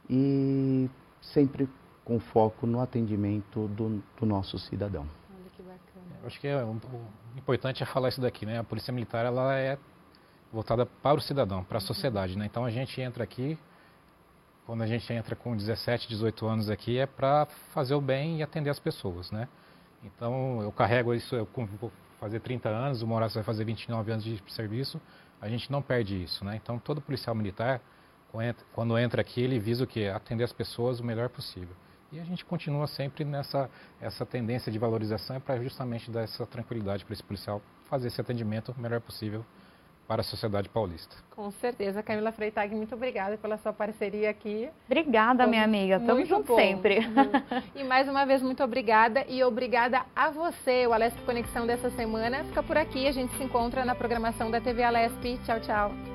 e sempre com foco no atendimento do nosso cidadão. Olha que bacana. Eu acho que o importante é falar isso daqui, né? A Polícia Militar, ela é voltada para o cidadão, para a sociedade, né? Então a gente entra aqui, quando a gente entra com 17, 18 anos aqui, é para fazer o bem e atender as pessoas, né? Então eu carrego isso, eu vou fazer 30 anos, o Moraes vai fazer 29 anos de serviço, a gente não perde isso, né? Então todo policial militar, quando entra aqui, ele visa o quê? Atender as pessoas o melhor possível. E a gente continua sempre essa tendência de valorização, para justamente dar essa tranquilidade para esse policial fazer esse atendimento o melhor possível para a sociedade paulista. Com certeza. Camila Freitag, muito obrigada pela sua parceria aqui. Obrigada, minha amiga. Tamo junto sempre. E mais uma vez, muito obrigada. E obrigada a você. O Alesp Conexão dessa semana fica por aqui. A gente se encontra na programação da TV Alesp. Tchau, tchau.